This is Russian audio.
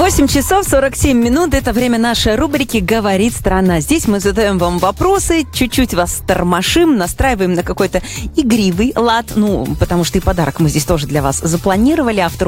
8 часов 47 минут. Это время нашей рубрики «Говорит страна». Здесь мы задаем вам вопросы, чуть-чуть вас тормошим, настраиваем на какой-то игривый лад. Ну, потому что и подарок мы здесь тоже для вас запланировали. Автор